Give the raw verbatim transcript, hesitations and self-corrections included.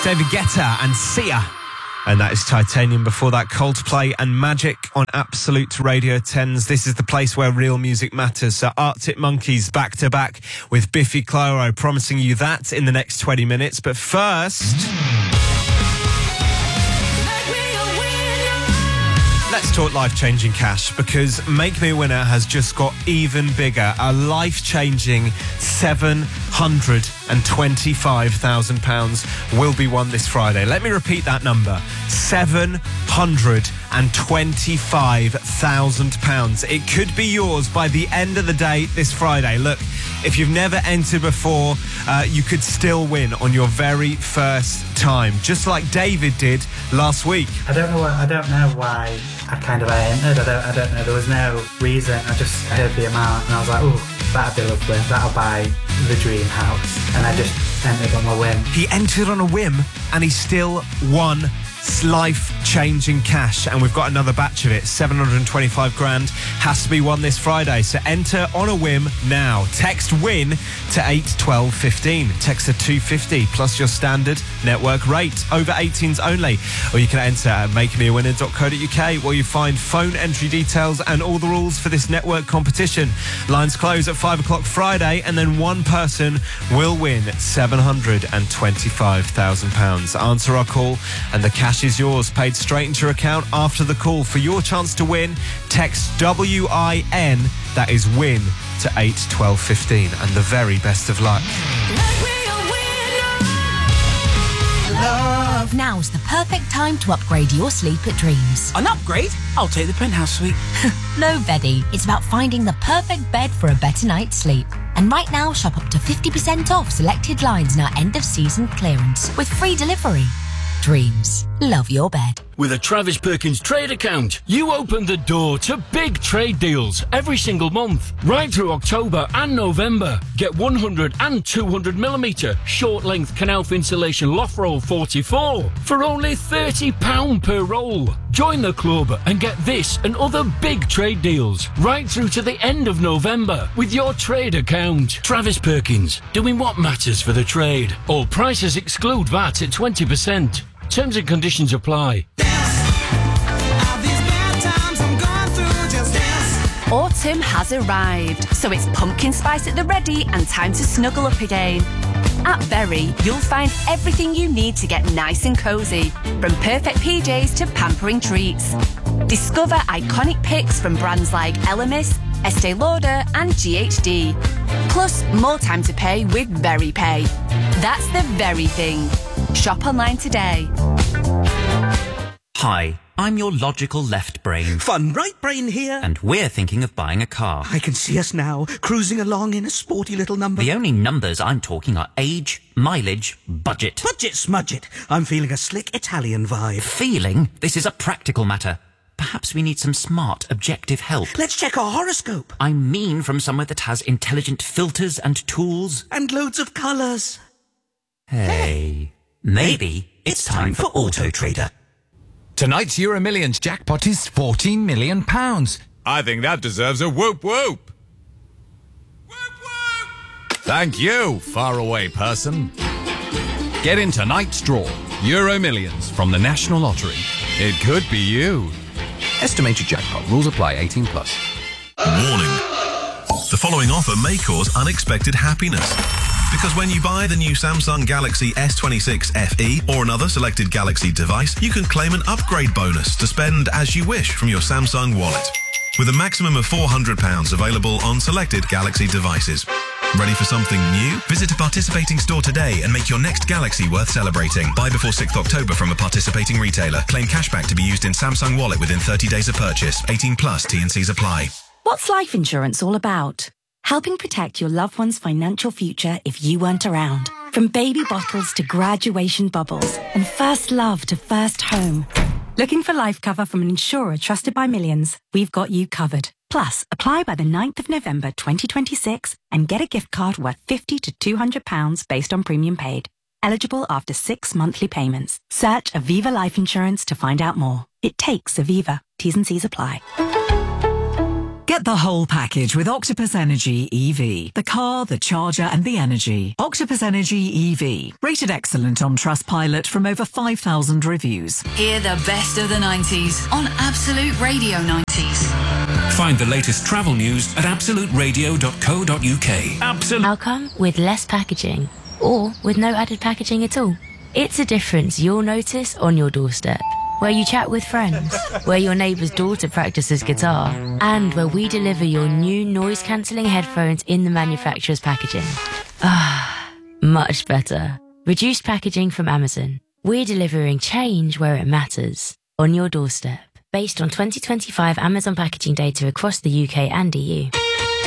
David Guetta and Sia. And that is Titanium. Before that, Coldplay and Magic on Absolute Radio tens. This is the place where real music matters. So Arctic Monkeys back to back with Biffy Clyro, promising you that in the next twenty minutes. But first... let's talk life-changing cash, because Make Me a Winner has just got even bigger. A life-changing seven hundred twenty-five thousand pounds will be won this Friday. Let me repeat that number. seven hundred twenty-five thousand pounds. It could be yours by the end of the day this Friday. Look, if you've never entered before, uh, you could still win on your very first time, just like David did last week. I don't know what, I don't know why I kind of I entered. I don't, I don't know. There was no reason. I just heard the amount and I was like, oh, that'd be lovely. That'll buy the dream house. And I just entered on a whim. He entered on a whim and he still won life-changing cash, and we've got another batch of it. Seven hundred twenty-five grand has to be won this Friday, so enter on a whim now. Text WIN to eight twelve fifteen. Text to two fifty plus your standard network rate. Over eighteens only. Or you can enter at make me a winner dot co dot uk, where you find phone entry details and all the rules for this network competition. Lines close at five o'clock Friday, and then one person will win seven hundred twenty-five thousand pounds. Answer our call and the cash is yours, paid straight into your account after the call. For your chance to win, text W I N, that is WIN, to eight twelve fifteen, and the very best of luck. Now's the perfect time to upgrade your sleep at Dreams. An upgrade? I'll take the penthouse suite. No, Beddy. It's about finding the perfect bed for a better night's sleep. And right now, shop up to fifty percent off selected lines in our end-of-season clearance with free delivery. Dreams. Love your bed. With a Travis Perkins trade account, you open the door to big trade deals every single month, right through October and November. Get one hundred and two hundred millimetre short-length Knauf insulation loft roll forty-four for only thirty pounds per roll. Join the club and get this and other big trade deals right through to the end of November with your trade account. Travis Perkins, doing what matters for the trade. All prices exclude V A T at twenty percent. Terms and conditions apply. Autumn has arrived, so it's pumpkin spice at the ready and time to snuggle up again. At Berry, you'll find everything you need to get nice and cosy, from perfect P Js to pampering treats. Discover iconic picks from brands like Elemis, Estee Lauder and G H D. Plus, more time to pay with Very Pay. That's the very thing. Shop online today. Hi, I'm your logical left brain. Fun right brain here. And we're thinking of buying a car. I can see us now, cruising along in a sporty little number. The only numbers I'm talking are age, mileage, budget. Budget smudget. I'm feeling a slick Italian vibe. Feeling? This is a practical matter. Perhaps we need some smart, objective help. Let's check our horoscope. I mean from somewhere that has intelligent filters and tools. And loads of colours. Hey, maybe it's time for Auto Trader. Tonight's Euro Millions jackpot is fourteen million pounds. I think that deserves a whoop whoop. Whoop whoop! Thank you, faraway person. Get in tonight's draw. Euro Millions from the National Lottery. It could be you. Estimated jackpot. Rules apply. eighteen plus. Warning. The following offer may cause unexpected happiness. Because when you buy the new Samsung Galaxy S twenty-six F E or another selected Galaxy device, you can claim an upgrade bonus to spend as you wish from your Samsung wallet. With a maximum of four hundred pounds available on selected Galaxy devices. Ready for something new? Visit a participating store today and make your next Galaxy worth celebrating. Buy before sixth of October from a participating retailer. Claim cashback to be used in Samsung Wallet within thirty days of purchase. eighteen plus, T and Cs apply. What's life insurance all about? Helping protect your loved one's financial future if you weren't around. From baby bottles to graduation bubbles and first love to first home. Looking for life cover from an insurer trusted by millions? We've got you covered. Plus, apply by the ninth of November twenty twenty-six and get a gift card worth fifty to two hundred pounds based on premium paid. Eligible after six monthly payments. Search Aviva Life Insurance to find out more. It takes Aviva. T's and C's apply. Get the whole package with Octopus Energy E V. The car, the charger and the energy. Octopus Energy E V. Rated excellent on Trustpilot from over five thousand reviews. Hear the best of the nineties on Absolute Radio nineties. Find the latest travel news at absolute radio dot co dot uk. Absolute. Outcome with less packaging or with no added packaging at all. It's a difference you'll notice on your doorstep. Where you chat with friends, where your neighbour's daughter practices guitar, and where we deliver your new noise-cancelling headphones in the manufacturer's packaging. Ah, much better. Reduced packaging from Amazon. We're delivering change where it matters, on your doorstep. Based on twenty twenty-five Amazon packaging data across the U K and E U.